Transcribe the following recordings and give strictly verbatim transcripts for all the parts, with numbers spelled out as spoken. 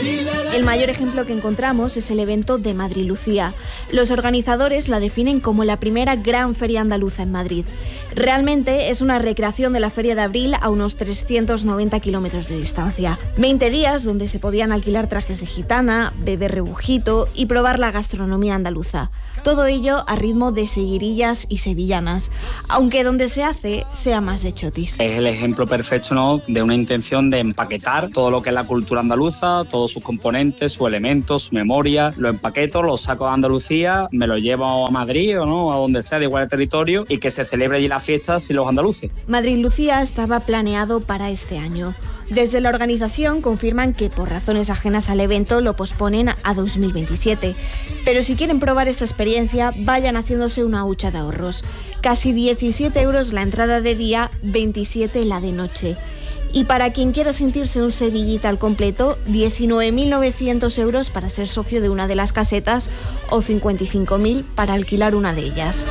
El mayor ejemplo que encontramos es el evento de Madrid-Lucía. Los organizadores la definen como la primera gran feria andaluza en Madrid. Realmente es una recreación de la Feria de Abril a unos trescientos noventa kilómetros de distancia. veinte días donde se podían alquilar trajes de gitana, beber rebujito y probar la gastronomía andaluza. Todo ello a ritmo de seguirillas y sevillanas, aunque donde se hace sea más de chotis. Es el ejemplo perfecto, ¿no?, de una intención de empaquetar todo lo que es la cultura andaluza, todos sus componentes, sus elementos, su memoria. Lo empaqueto, lo saco de Andalucía, me lo llevo a Madrid o no, a donde sea, de igual territorio, y que se celebre allí la fiesta sin los andaluces. Madrid-Lucía estaba planeado para este año. Desde la organización confirman que por razones ajenas al evento lo posponen a dos mil veintisiete. Pero si quieren probar esta experiencia, vayan haciéndose una hucha de ahorros. Casi diecisiete euros la entrada de día, veintisiete la de noche. Y para quien quiera sentirse un sevillita al completo, diecinueve mil novecientos euros para ser socio de una de las casetas o cincuenta y cinco mil para alquilar una de ellas.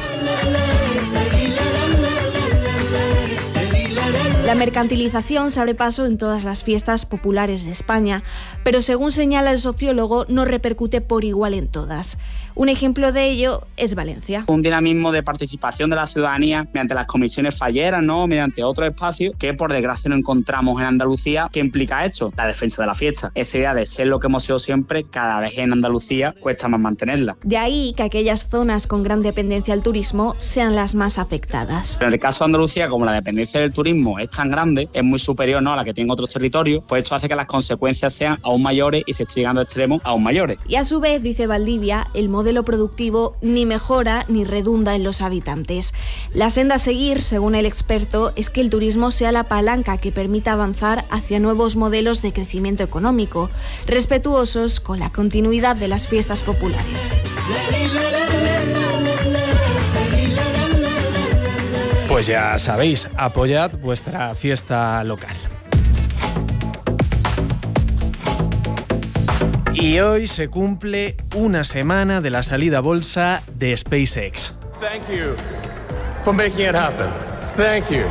La mercantilización se abre paso en todas las fiestas populares de España, pero según señala el sociólogo, no repercute por igual en todas. Un ejemplo de ello es Valencia. Un dinamismo de participación de la ciudadanía mediante las comisiones falleras, ¿no?, mediante otros espacios que por desgracia no encontramos en Andalucía. ¿Qué implica esto? La defensa de la fiesta. Esa idea de ser lo que hemos sido siempre, cada vez en Andalucía cuesta más mantenerla. De ahí que aquellas zonas con gran dependencia al turismo sean las más afectadas. En el caso de Andalucía, como la dependencia del turismo es tan grande, es muy superior, ¿no?, a la que tienen otros territorios, pues esto hace que las consecuencias sean aún mayores y se esté llegando a extremos aún mayores. Y a su vez, dice Valdivia, el modelo productivo ni mejora ni redunda en los habitantes. La senda a seguir, según el experto, es que el turismo sea la palanca que permita avanzar hacia nuevos modelos de crecimiento económico, respetuosos con la continuidad de las fiestas populares. Pues ya sabéis, apoyad vuestra fiesta local. Y hoy se cumple una semana de la salida a bolsa de SpaceX. Thank you for making it happen. Thank you.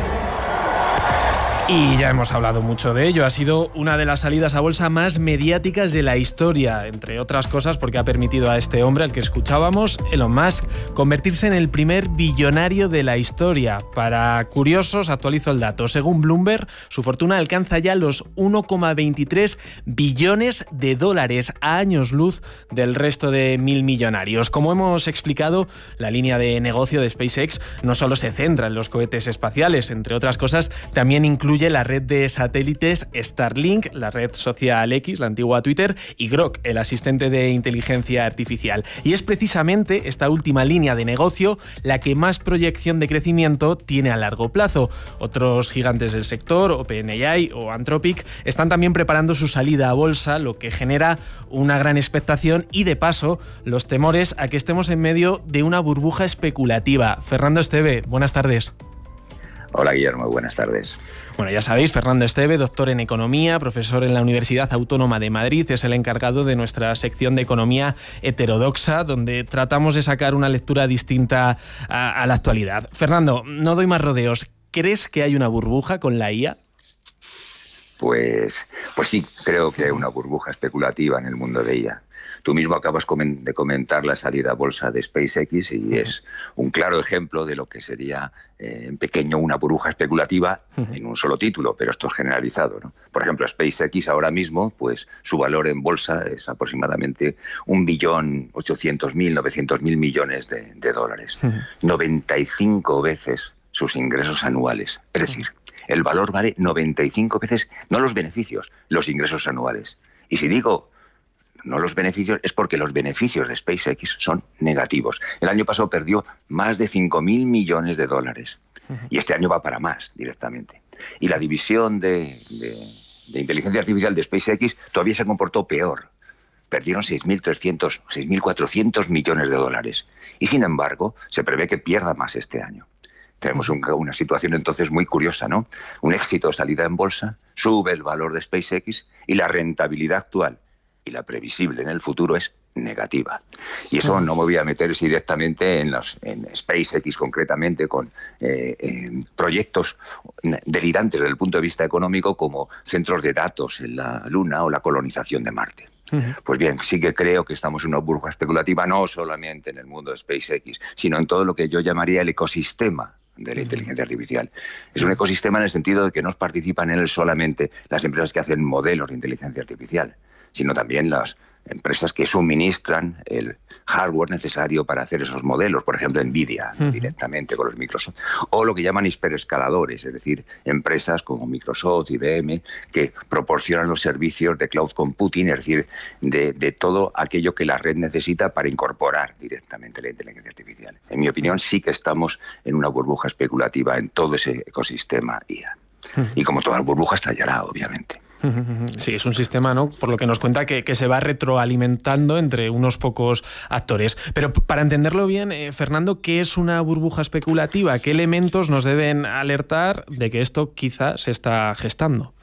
Y ya hemos hablado mucho de ello. Ha sido una de las salidas a bolsa más mediáticas de la historia, entre otras cosas porque ha permitido a este hombre, al que escuchábamos, Elon Musk, convertirse en el primer billonario de la historia. Para curiosos, actualizo el dato. Según Bloomberg, su fortuna alcanza ya los uno coma veintitrés billones de dólares, a años luz del resto de mil millonarios. Como hemos explicado, la línea de negocio de SpaceX no solo se centra en los cohetes espaciales, entre otras cosas, también incluye la red de satélites Starlink, la red social X, la antigua Twitter, y Grok, el asistente de inteligencia artificial. Y es precisamente esta última línea de negocio la que más proyección de crecimiento tiene a largo plazo. Otros gigantes del sector, OpenAI o Anthropic, están también preparando su salida a bolsa, lo que genera una gran expectación y, de paso, los temores a que estemos en medio de una burbuja especulativa. Fernando Esteve, buenas tardes. Hola Guillermo, buenas tardes. Bueno, ya sabéis, Fernando Esteve, doctor en Economía, profesor en la Universidad Autónoma de Madrid, es el encargado de nuestra sección de Economía Heterodoxa, donde tratamos de sacar una lectura distinta a, a la actualidad. Fernando, no doy más rodeos. ¿Crees que hay una burbuja con la I A? Pues, pues sí, creo que hay una burbuja especulativa en el mundo de I A. Tú mismo acabas de comentar la salida a bolsa de SpaceX y uh-huh. es un claro ejemplo de lo que sería eh, en pequeño una burbuja especulativa uh-huh. en un solo título, pero esto es generalizado, ¿no? Por ejemplo, SpaceX ahora mismo, pues su valor en bolsa es aproximadamente un billón ochocientos mil, novecientos mil millones de, de dólares, uh-huh. noventa y cinco veces sus ingresos anuales. Es decir, el valor vale noventa y cinco veces, no los beneficios, los ingresos anuales. Y si digo no los beneficios, es porque los beneficios de SpaceX son negativos. El año pasado perdió más de cinco mil millones de dólares y este año va para más directamente. Y la división de, de, de inteligencia artificial de SpaceX todavía se comportó peor. Perdieron seis mil trescientos, seis mil cuatrocientos millones de dólares y sin embargo se prevé que pierda más este año. Tenemos un, una situación entonces muy curiosa, ¿no? Un éxito salida en bolsa, sube el valor de SpaceX y la rentabilidad actual y la previsible en el futuro es negativa. Y eso no me voy a meter directamente en, los, en SpaceX concretamente, con eh, eh, proyectos delirantes desde el punto de vista económico como centros de datos en la Luna o la colonización de Marte. Pues bien, sí que creo que estamos en una burbuja especulativa, no solamente en el mundo de SpaceX, sino en todo lo que yo llamaría el ecosistema de la inteligencia artificial. Es un ecosistema en el sentido de que no participan en él solamente las empresas que hacen modelos de inteligencia artificial, sino también las empresas que suministran el hardware necesario para hacer esos modelos, por ejemplo Nvidia, uh-huh. directamente con los Microsoft, o lo que llaman hiperescaladores, es decir, empresas como Microsoft, I B M, que proporcionan los servicios de cloud computing, es decir, de, de todo aquello que la red necesita para incorporar directamente la inteligencia artificial. En mi opinión, sí que estamos en una burbuja especulativa en todo ese ecosistema I A. Uh-huh. Y como toda burbuja estallará, obviamente. Sí, es un sistema, ¿no?, por lo que nos cuenta, que, que se va retroalimentando entre unos pocos actores. Pero para entenderlo bien, eh, Fernando, ¿qué es una burbuja especulativa? ¿Qué elementos nos deben alertar de que esto quizá se está gestando?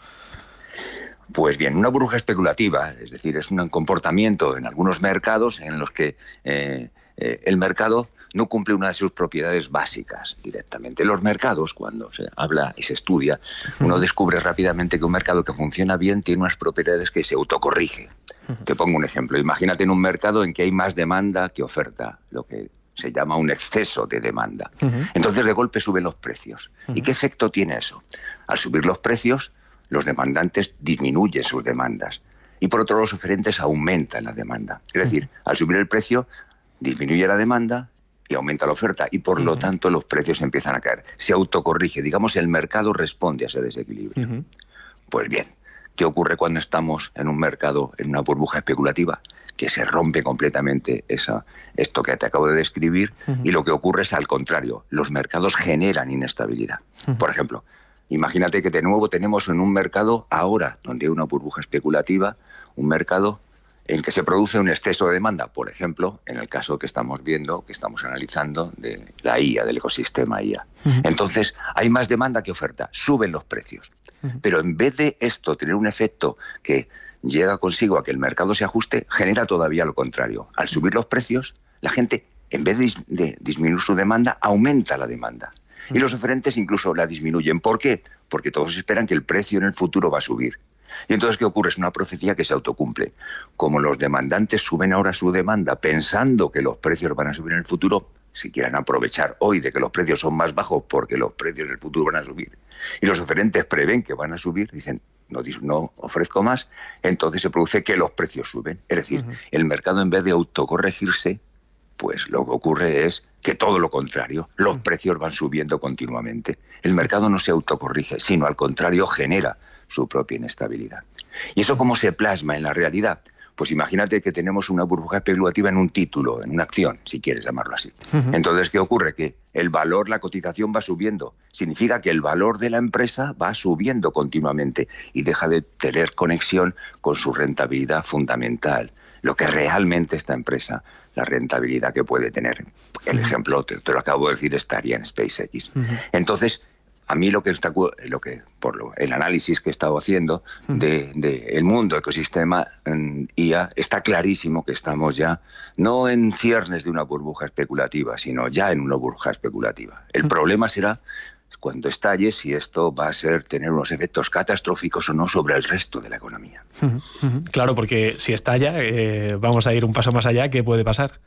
Pues bien, una burbuja especulativa, es decir, es un comportamiento en algunos mercados en los que eh, eh, el mercado no cumple una de sus propiedades básicas directamente. Los mercados, cuando se habla y se estudia, uno descubre rápidamente que un mercado que funciona bien tiene unas propiedades que se autocorrige. Te pongo un ejemplo. Imagínate en un mercado en que hay más demanda que oferta, lo que se llama un exceso de demanda. Entonces, de golpe suben los precios. ¿Y qué efecto tiene eso? Al subir los precios, los demandantes disminuyen sus demandas. Y por otro lado, los oferentes aumentan la demanda. Es decir, al subir el precio, disminuye la demanda y aumenta la oferta, y por uh-huh. lo tanto los precios empiezan a caer. Se autocorrige, digamos, el mercado responde a ese desequilibrio. Uh-huh. Pues bien, ¿qué ocurre cuando estamos en un mercado, en una burbuja especulativa? Que se rompe completamente esa, esto que te acabo de describir, uh-huh. y lo que ocurre es al contrario, los mercados generan inestabilidad. Uh-huh. Por ejemplo, imagínate que de nuevo tenemos en un mercado ahora, donde hay una burbuja especulativa, un mercado en que se produce un exceso de demanda, por ejemplo, en el caso que estamos viendo, que estamos analizando, de la I A, del ecosistema I A. Uh-huh. Entonces, hay más demanda que oferta, suben los precios. Uh-huh. Pero en vez de esto tener un efecto que llega consigo a que el mercado se ajuste, genera todavía lo contrario. Al subir los precios, la gente, en vez de, dis- de disminuir su demanda, aumenta la demanda. Uh-huh. Y los oferentes incluso la disminuyen. ¿Por qué? Porque todos esperan que el precio en el futuro va a subir. Y entonces, ¿qué ocurre? Es una profecía que se autocumple. Como los demandantes suben ahora su demanda pensando que los precios van a subir en el futuro, si quieren aprovechar hoy de que los precios son más bajos porque los precios en el futuro van a subir, y los oferentes prevén que van a subir, dicen, no, no ofrezco más, entonces se produce que los precios suben. Es decir, uh-huh. el mercado, en vez de autocorregirse, pues lo que ocurre es que todo lo contrario, los uh-huh. precios van subiendo continuamente. El mercado no se autocorrige, sino al contrario genera su propia inestabilidad. ¿Y eso cómo se plasma en la realidad? Pues imagínate que tenemos una burbuja especulativa en un título, en una acción, si quieres llamarlo así. Uh-huh. Entonces, ¿qué ocurre? Que el valor, la cotización va subiendo. Significa que el valor de la empresa va subiendo continuamente y deja de tener conexión con su rentabilidad fundamental, lo que realmente esta empresa, la rentabilidad que puede tener. El uh-huh. ejemplo, te, te lo acabo de decir, estaría en SpaceX. Uh-huh. Entonces, a mí lo que está, lo que por lo, el análisis que he estado haciendo de, de el mundo ecosistema en I A, está clarísimo que estamos ya no en ciernes de una burbuja especulativa, sino ya en una burbuja especulativa. El problema será cuando estalle si esto va a ser tener unos efectos catastróficos o no sobre el resto de la economía. Claro, porque si estalla, eh, vamos a ir un paso más allá, ¿qué puede pasar?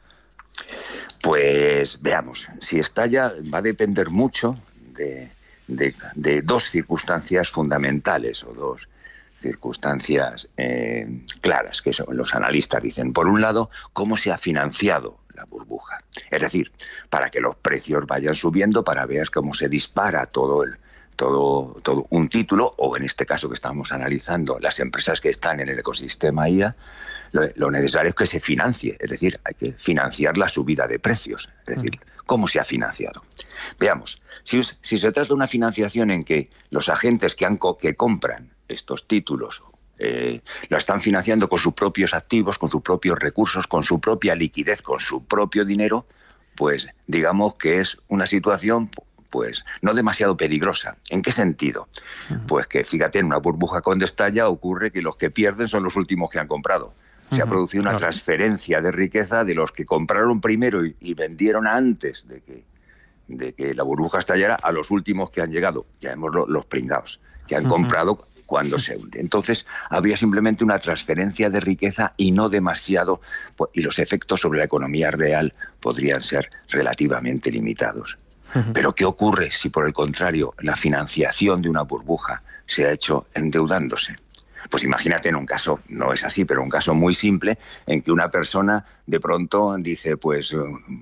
Pues veamos, si estalla va a depender mucho De, de, de dos circunstancias fundamentales o dos circunstancias eh, claras, que son, los analistas dicen. Por un lado, cómo se ha financiado la burbuja. Es decir, para que los precios vayan subiendo, para veas cómo se dispara todo el todo, todo un título, o en este caso que estamos analizando, las empresas que están en el ecosistema I A, lo, lo necesario es que se financie, es decir, hay que financiar la subida de precios, es decir, cómo se ha financiado. Veamos, si, si se trata de una financiación en que los agentes que, han, que compran estos títulos eh, lo están financiando con sus propios activos, con sus propios recursos, con su propia liquidez, con su propio dinero, pues digamos que es una situación pues no demasiado peligrosa. ¿En qué sentido? Uh-huh. Pues que fíjate, en una burbuja cuando estalla ocurre que los que pierden son los últimos que han comprado. Se ha producido una transferencia de riqueza de los que compraron primero y, y vendieron antes de que, de que la burbuja estallara a los últimos que han llegado, llamémoslo los pringados, que han comprado cuando se hunde. Entonces había simplemente una transferencia de riqueza y no demasiado, y los efectos sobre la economía real podrían ser relativamente limitados. Pero ¿qué ocurre si por el contrario la financiación de una burbuja se ha hecho endeudándose? Pues imagínate en un caso, no es así, pero un caso muy simple, en que una persona de pronto dice, pues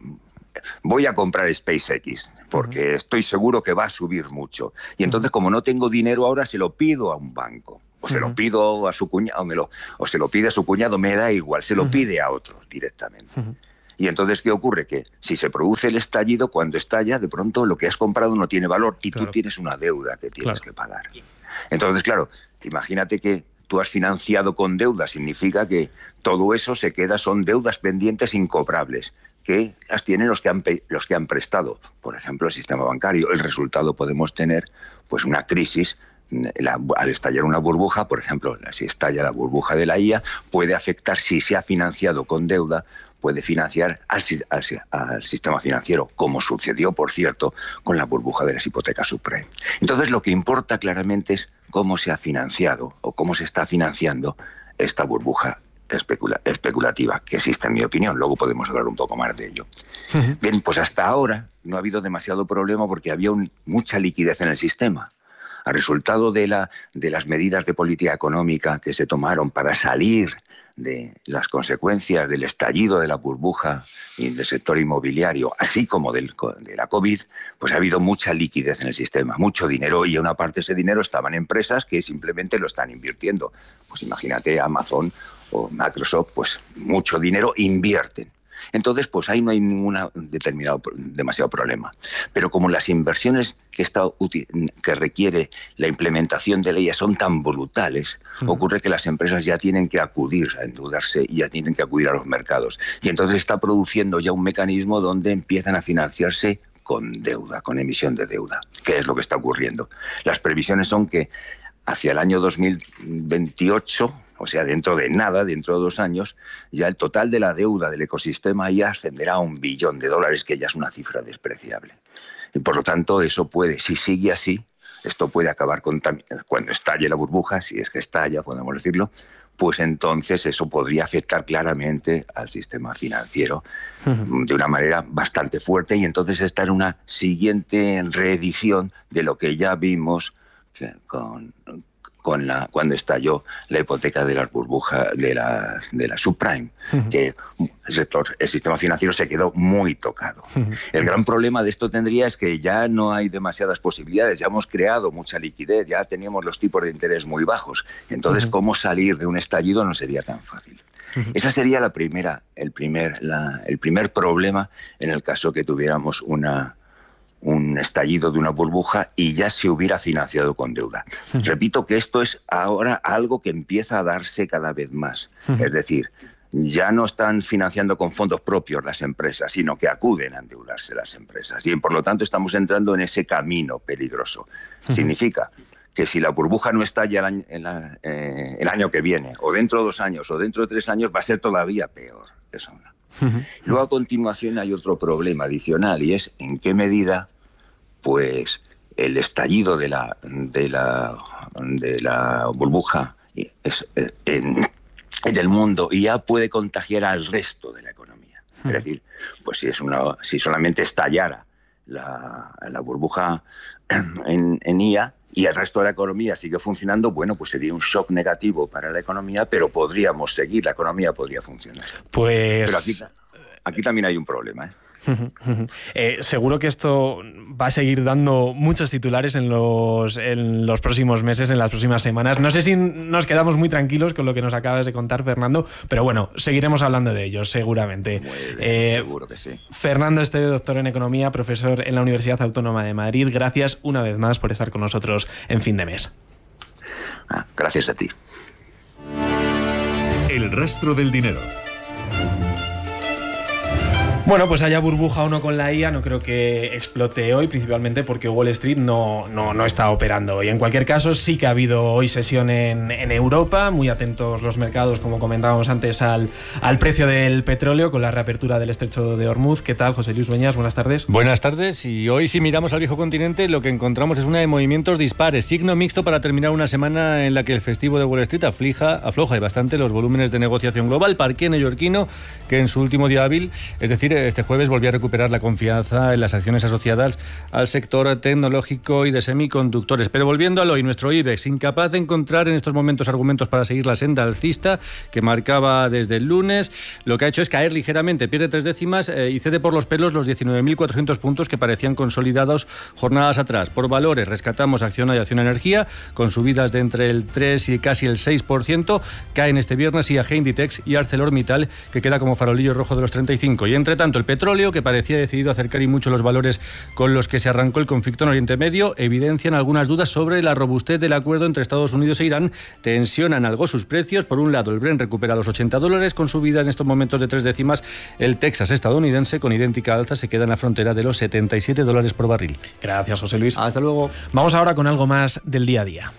voy a comprar SpaceX porque uh-huh. estoy seguro que va a subir mucho. Y entonces, como no tengo dinero ahora, se lo pido a un banco. O se uh-huh. lo pido a su cuñado, me lo, o se lo pide a su cuñado, me da igual, se lo uh-huh. pide a otro directamente. Uh-huh. Y entonces, ¿qué ocurre? Que si se produce el estallido, cuando estalla, de pronto lo que has comprado no tiene valor y claro. tú tienes una deuda que tienes claro. que pagar. Entonces, claro, imagínate que tú has financiado con deuda, significa que todo eso se queda, son deudas pendientes incobrables, que las tienen los que han, los que han prestado. Por ejemplo, el sistema bancario. El resultado podemos tener pues una crisis. La, al estallar una burbuja, por ejemplo, si estalla la burbuja de la I A, puede afectar, si se ha financiado con deuda, puede financiar al, al, al sistema financiero, como sucedió, por cierto, con la burbuja de las hipotecas subprime. Entonces, lo que importa claramente es cómo se ha financiado o cómo se está financiando esta burbuja especula, especulativa que existe, en mi opinión. Luego podemos hablar un poco más de ello. Uh-huh. Bien, pues hasta ahora no ha habido demasiado problema porque había un, mucha liquidez en el sistema. Al resultado de, la, de las medidas de política económica que se tomaron para salir de las consecuencias del estallido de la burbuja y del sector inmobiliario, así como del, de la COVID, pues ha habido mucha liquidez en el sistema, mucho dinero, y una parte de ese dinero estaban en empresas que simplemente lo están invirtiendo. Pues imagínate Amazon o Microsoft, pues mucho dinero invierten. Entonces, pues ahí no hay ninguna determinado demasiado problema. Pero como las inversiones que, está, que requiere la implementación de leyes son tan brutales, uh-huh. ocurre que las empresas ya tienen que acudir a endeudarse y ya tienen que acudir a los mercados. Y entonces está produciendo ya un mecanismo donde empiezan a financiarse con deuda, con emisión de deuda. ¿Qué es lo que está ocurriendo? Las previsiones son que hacia el año dos mil veintiocho... o sea, dentro de nada, dentro de dos años, ya el total de la deuda del ecosistema ya ascenderá a un billón de dólares, que ya es una cifra despreciable. Y por lo tanto, eso puede, si sigue así, esto puede acabar con, cuando estalle la burbuja, si es que estalla, podemos decirlo, pues entonces eso podría afectar claramente al sistema financiero uh-huh. de una manera bastante fuerte, y entonces estar en una siguiente reedición de lo que ya vimos con... Con la, cuando estalló la hipoteca de las burbujas de la, de la subprime, uh-huh. que el, sector, el sistema financiero se quedó muy tocado. Uh-huh. El gran problema de esto tendría es que ya no hay demasiadas posibilidades, ya hemos creado mucha liquidez, ya teníamos los tipos de interés muy bajos, entonces uh-huh. cómo salir de un estallido no sería tan fácil. Uh-huh. Esa sería la primera, el, primer, la, el primer problema en el caso que tuviéramos una... un estallido de una burbuja y ya se hubiera financiado con deuda. Uh-huh. Repito que esto es ahora algo que empieza a darse cada vez más. Uh-huh. Es decir, ya no están financiando con fondos propios las empresas, sino que acuden a endeudarse las empresas. Y por lo tanto estamos entrando en ese camino peligroso. Uh-huh. Significa que si la burbuja no estalla el año, el, eh, el año que viene, o dentro de dos años, o dentro de tres años, va a ser todavía peor. Eso no. Uh-huh. Luego a continuación hay otro problema adicional, y es en qué medida pues el estallido de la de la de la burbuja es, en, en el mundo y ya puede contagiar al resto de la economía. Uh-huh. Es decir, pues si es una si solamente estallara la, la burbuja en, en I A y el resto de la economía sigue funcionando, bueno, pues sería un shock negativo para la economía, pero podríamos seguir, la economía podría funcionar. Pues... Pero aquí, aquí también hay un problema, ¿eh? Eh, seguro que esto va a seguir dando muchos titulares en los, en los próximos meses, en las próximas semanas. No sé si nos quedamos muy tranquilos con lo que nos acabas de contar, Fernando, pero bueno, seguiremos hablando de ello, seguramente. Muy bien, eh, seguro que sí. Fernando Esteve, doctor en Economía, profesor en la Universidad Autónoma de Madrid, gracias una vez más por estar con nosotros en Fin de Mes. Ah, gracias a ti. El rastro del dinero. Bueno, pues haya burbuja o no con la I A, no creo que explote hoy, principalmente porque Wall Street no, no, no está operando hoy. En cualquier caso, sí que ha habido hoy sesión en, en Europa, muy atentos los mercados, como comentábamos antes, al, al precio del petróleo con la reapertura del estrecho de Hormuz. ¿Qué tal, José Luis Dueñas? Buenas tardes. Buenas tardes, y hoy si miramos al viejo continente lo que encontramos es una de movimientos dispares, signo mixto para terminar una semana en la que el festivo de Wall Street aflija, afloja y bastante los volúmenes de negociación global. Parque neoyorquino, que en su último día hábil, es decir, este jueves volvió a recuperar la confianza en las acciones asociadas al sector tecnológico y de semiconductores. Pero volviendo al hoy, nuestro IBEX, incapaz de encontrar en estos momentos argumentos para seguir la senda alcista que marcaba desde el lunes, lo que ha hecho es caer ligeramente, pierde tres décimas eh, y cede por los pelos los diecinueve mil cuatrocientos puntos que parecían consolidados jornadas atrás. Por valores, rescatamos Acciona y Acciona Energía, con subidas de entre el tres y casi el seis por ciento. Caen este viernes I A G, Inditex y ArcelorMittal, que queda como farolillo rojo de los treinta y cinco. Y entre tanto, el petróleo, que parecía decidido a acercar y mucho los valores con los que se arrancó el conflicto en Oriente Medio, evidencian algunas dudas sobre la robustez del acuerdo entre Estados Unidos e Irán, tensionan algo sus precios. Por un lado, el Brent recupera los ochenta dólares, con subidas en estos momentos de tres décimas. El Texas estadounidense, con idéntica alza, se queda en la frontera de los setenta y siete dólares por barril. Gracias, José Luis. Hasta luego. Vamos ahora con algo más del día a día.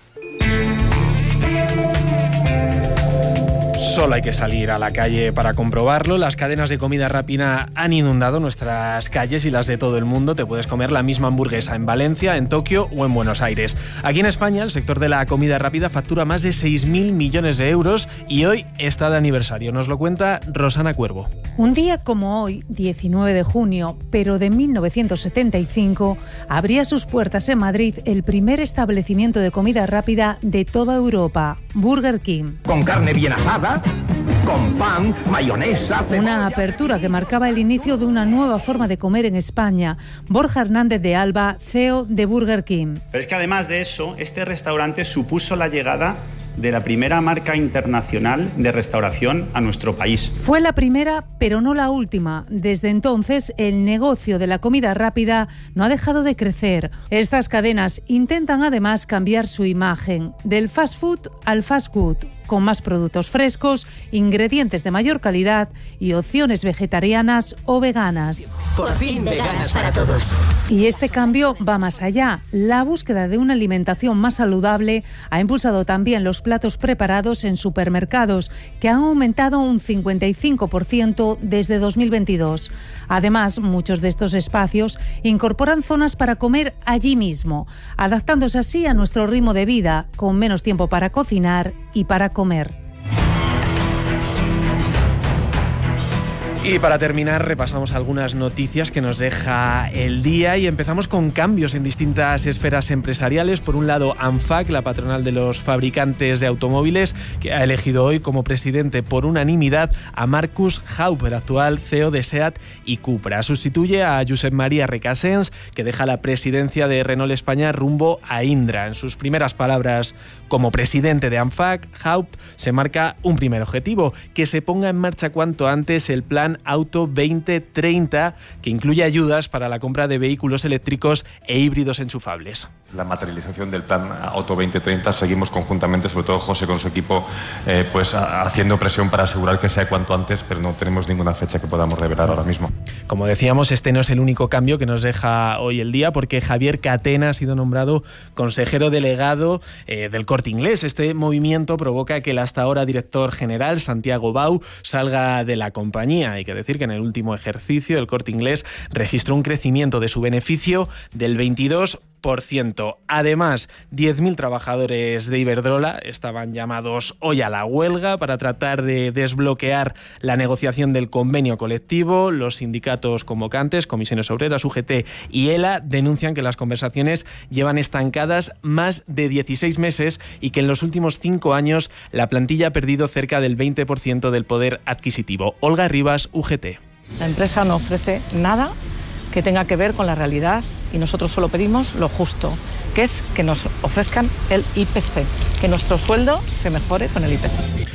Solo hay que salir a la calle para comprobarlo. Las cadenas de comida rápida han inundado nuestras calles y las de todo el mundo. Te puedes comer la misma hamburguesa en Valencia, en Tokio o en Buenos Aires. Aquí en España, el sector de la comida rápida factura más de seis mil millones de euros y hoy está de aniversario. Nos lo cuenta Rosana Cuervo. Un día como hoy, diecinueve de junio, pero de mil novecientos setenta y cinco, abría sus puertas en Madrid el primer establecimiento de comida rápida de toda Europa, Burger King. Con carne bien asada, con pan, mayonesa, cebolla. Una apertura que marcaba el inicio de una nueva forma de comer en España. Borja Hernández de Alba, C E O de Burger King. Pero es que además de eso, este restaurante supuso la llegada de la primera marca internacional de restauración a nuestro país. Fue la primera, pero no la última. Desde entonces, el negocio de la comida rápida no ha dejado de crecer. Estas cadenas intentan además cambiar su imagen, del fast food al fast good, con más productos frescos, ingredientes de mayor calidad y opciones vegetarianas o veganas. Por fin veganas para todos. Y este cambio va más allá. La búsqueda de una alimentación más saludable ha impulsado también los platos preparados en supermercados, que han aumentado un cincuenta y cinco por ciento desde dos mil veintidós. Además, muchos de estos espacios incorporan zonas para comer allí mismo, adaptándose así a nuestro ritmo de vida, con menos tiempo para cocinar y para comer. Y para terminar, repasamos algunas noticias que nos deja el día y empezamos con cambios en distintas esferas empresariales. Por un lado, ANFAC, la patronal de los fabricantes de automóviles, que ha elegido hoy como presidente por unanimidad a Markus Haupt, el actual C E O de SEAT y Cupra. Sustituye a Josep María Recasens, que deja la presidencia de Renault España rumbo a Indra. En sus primeras palabras como presidente de ANFAC, Haupt se marca un primer objetivo: que se ponga en marcha cuanto antes el plan Auto veinte treinta, que incluye ayudas para la compra de vehículos eléctricos e híbridos enchufables. La materialización del plan Auto veinte treinta, seguimos conjuntamente, sobre todo José con su equipo, eh, pues haciendo presión para asegurar que sea cuanto antes, pero no tenemos ninguna fecha que podamos revelar ahora mismo. Como decíamos, este no es el único cambio que nos deja hoy el día, porque Javier Catena ha sido nombrado consejero delegado eh, del Corte Inglés. Este movimiento provoca que el hasta ahora director general, Santiago Bau, salga de la compañía. Hay que decir que en el último ejercicio el Corte Inglés registró un crecimiento de su beneficio del veintidós por ciento. Además, diez mil trabajadores de Iberdrola estaban llamados hoy a la huelga para tratar de desbloquear la negociación del convenio colectivo. Los sindicatos convocantes, Comisiones Obreras, U G T y ELA, denuncian que las conversaciones llevan estancadas más de dieciséis meses y que en los últimos cinco años la plantilla ha perdido cerca del veinte por ciento del poder adquisitivo. Olga Rivas, U G T. La empresa no ofrece nada que tenga que ver con la realidad y nosotros solo pedimos lo justo, que es que nos ofrezcan el I P C, que nuestro sueldo se mejore con el I P C.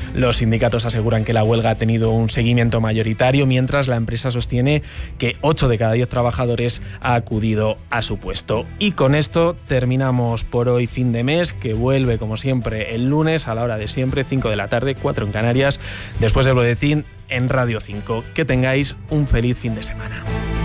Los sindicatos aseguran que la huelga ha tenido un seguimiento mayoritario, mientras la empresa sostiene que ocho de cada diez trabajadores ha acudido a su puesto. Y con esto terminamos por hoy fin de mes, que vuelve como siempre el lunes a la hora de siempre, cinco de la tarde, cuatro en Canarias, después del boletín en Radio cinco. Que tengáis un feliz fin de semana.